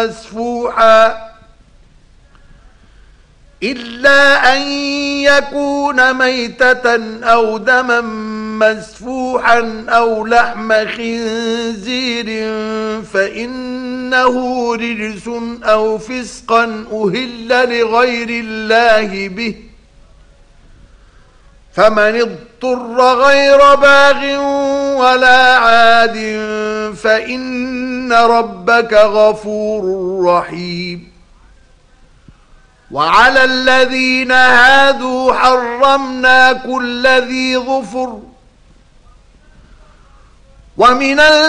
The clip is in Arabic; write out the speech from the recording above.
مسفوحا إلا أن يكون ميتة أو دما مسفوحا أو لحم خنزير فإنه رجس أو فسقا أهل لغير الله به فمن اضطر غير باغ ولا عاد فإن ربك غفور رحيم. وعلى الذين هادوا حرمنا كل ذي ظفر ومن